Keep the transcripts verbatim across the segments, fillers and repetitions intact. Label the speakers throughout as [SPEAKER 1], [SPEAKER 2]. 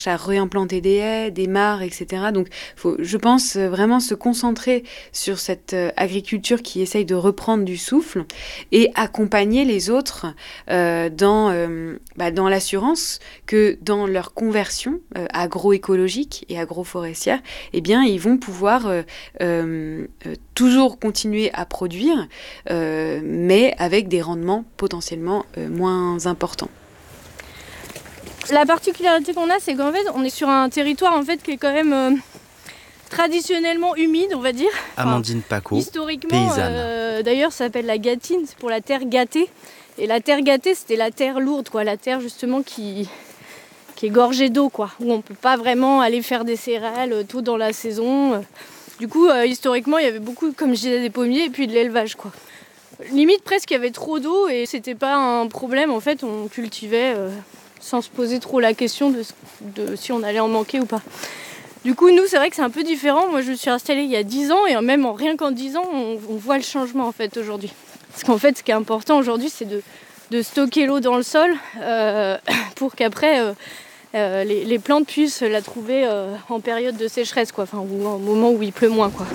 [SPEAKER 1] à réimplanter des haies, des mares, et cetera. Donc, faut, je pense vraiment se concentrer sur cette euh, agriculture qui essaye de reprendre du souffle et accompagner les autres euh, dans, euh, bah, dans l'assurance que dans leur conversion euh, agroécologique et agroforestière, eh bien, ils vont pouvoir euh, euh, euh, toujours continuer à produire, euh, mais avec des rendements potentiellement euh, moins importants.
[SPEAKER 2] La particularité qu'on a, c'est qu'en fait, on est sur un territoire en fait qui est quand même euh, traditionnellement humide, on va dire.
[SPEAKER 3] Amandine Paco,
[SPEAKER 2] historiquement,
[SPEAKER 3] paysanne.
[SPEAKER 2] Euh, d'ailleurs, ça s'appelle la gâtine, c'est pour la terre gâtée. Et la terre gâtée, c'était la terre lourde, quoi, la terre justement qui, qui est gorgée d'eau, quoi, où on peut pas vraiment aller faire des céréales tôt dans la saison. Du coup, euh, historiquement, il y avait beaucoup, comme je disais, des pommiers et puis de l'élevage, quoi. Limite, presque, il y avait trop d'eau et c'était pas un problème. En fait, on cultivait euh, sans se poser trop la question de, de si on allait en manquer ou pas. Du coup, nous, c'est vrai que c'est un peu différent. Moi, je suis installée il y a dix ans et même en, rien qu'en dix ans, on, on voit le changement en fait aujourd'hui. Parce qu'en fait, ce qui est important aujourd'hui, c'est de, de stocker l'eau dans le sol euh, pour qu'après, euh, euh, les, les plantes puissent la trouver euh, en période de sécheresse, quoi. Enfin, ou au moment où il pleut moins, quoi.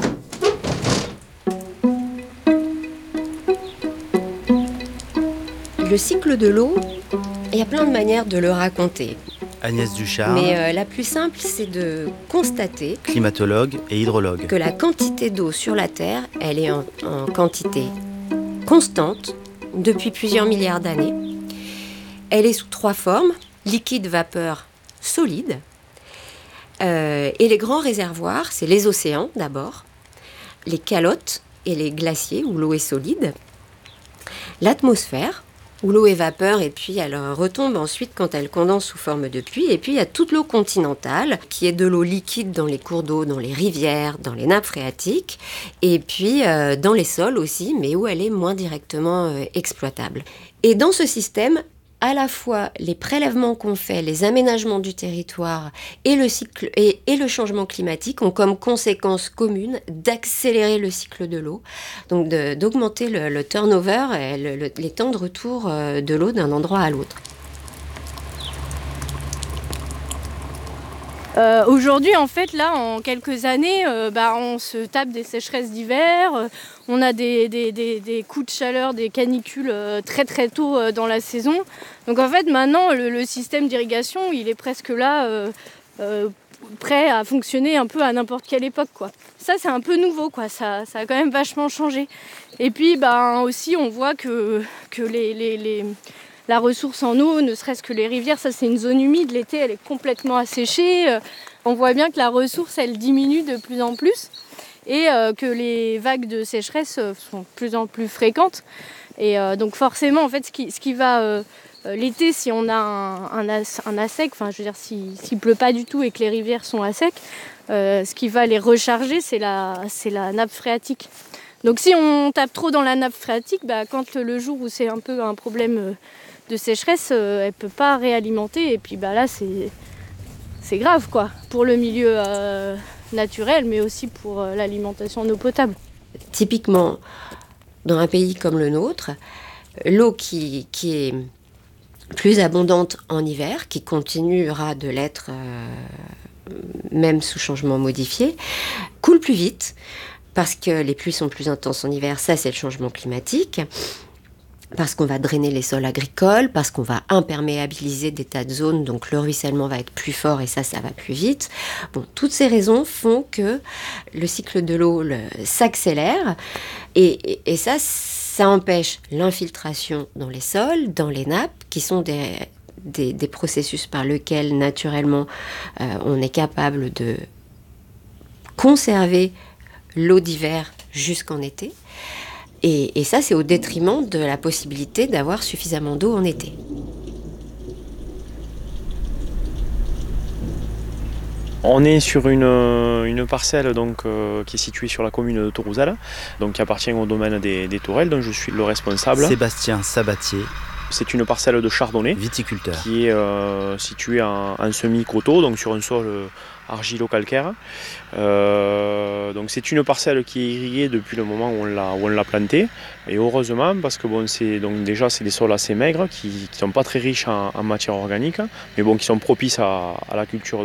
[SPEAKER 4] Le cycle de l'eau, il y a plein de manières de le raconter.
[SPEAKER 3] Agnès Duchard,
[SPEAKER 4] Mais euh, la plus simple, c'est de constater
[SPEAKER 3] climatologue et hydrologue.
[SPEAKER 4] que la quantité d'eau sur la Terre, elle est en, en quantité constante depuis plusieurs milliards d'années. Elle est sous trois formes, liquide, vapeur, solide. Euh, et les grands réservoirs, c'est les océans d'abord, les calottes et les glaciers où l'eau est solide, l'atmosphère, où l'eau est vapeur et puis elle retombe ensuite quand elle condense sous forme de pluie. Et puis il y a toute l'eau continentale qui est de l'eau liquide dans les cours d'eau, dans les rivières, dans les nappes phréatiques et puis euh, dans les sols aussi, mais où elle est moins directement euh, exploitable. Et dans ce système, à la fois les prélèvements qu'on fait, les aménagements du territoire et le, cycle, et, et le changement climatique ont comme conséquence commune d'accélérer le cycle de l'eau, donc de, d'augmenter le, le turnover et le, le, les temps de retour de l'eau d'un endroit à l'autre.
[SPEAKER 2] Euh, aujourd'hui, en fait, là, en quelques années, euh, bah, on se tape des sécheresses d'hiver, euh, on a des, des, des, des coups de chaleur, des canicules euh, très très tôt euh, dans la saison. Donc en fait, maintenant, le, le système d'irrigation, il est presque là, euh, euh, prêt à fonctionner un peu à n'importe quelle époque, quoi. Ça, c'est un peu nouveau, quoi. Ça, ça a quand même vachement changé. Et puis, bah, aussi, on voit que, que les... les, les la ressource en eau, ne serait-ce que les rivières, ça c'est une zone humide, l'été elle est complètement asséchée. On voit bien que la ressource elle diminue de plus en plus et euh, que les vagues de sécheresse sont de plus en plus fréquentes. Et euh, donc forcément en fait ce qui, ce qui va euh, l'été si on a un, un, as, un à sec, enfin je veux dire si, s'il pleut pas du tout et que les rivières sont à sec, euh, ce qui va les recharger c'est la, c'est la nappe phréatique. Donc si on tape trop dans la nappe phréatique, bah, quand le, le jour où c'est un peu un problème euh, de sécheresse, euh, elle ne peut pas réalimenter et puis bah, là c'est, c'est grave quoi, pour le milieu euh, naturel mais aussi pour euh, l'alimentation en eau potable.
[SPEAKER 4] Typiquement, dans un pays comme le nôtre, l'eau qui, qui est plus abondante en hiver, qui continuera de l'être euh, même sous changement modifié, coule plus vite parce que les pluies sont plus intenses en hiver, ça c'est le changement climatique. Parce qu'on va drainer les sols agricoles, parce qu'on va imperméabiliser des tas de zones, donc le ruissellement va être plus fort et ça, ça va plus vite. Bon, toutes ces raisons font que le cycle de l'eau le, s'accélère et, et, et ça, ça empêche l'infiltration dans les sols, dans les nappes, qui sont des, des, des processus par lesquels, naturellement, euh, on est capable de conserver l'eau d'hiver jusqu'en été. Et, et ça, c'est au détriment de la possibilité d'avoir suffisamment d'eau en été.
[SPEAKER 5] On est sur une, une parcelle donc, euh, qui est située sur la commune de Tourouzal, donc qui appartient au domaine des, des Tourelles, dont je suis le responsable.
[SPEAKER 3] Sébastien Sabatier,
[SPEAKER 5] C'est une parcelle de chardonnay.
[SPEAKER 3] Viticulteur.
[SPEAKER 5] Qui est euh, située en, en semi-coteau, donc sur un sol euh, argilo-calcaire. Euh, donc c'est une parcelle qui est irriguée depuis le moment où on l'a, où on l'a plantée. Et heureusement, parce que bon, c'est, donc déjà c'est des sols assez maigres, qui ne sont pas très riches en, en matière organique, mais bon, qui sont propices à, à la culture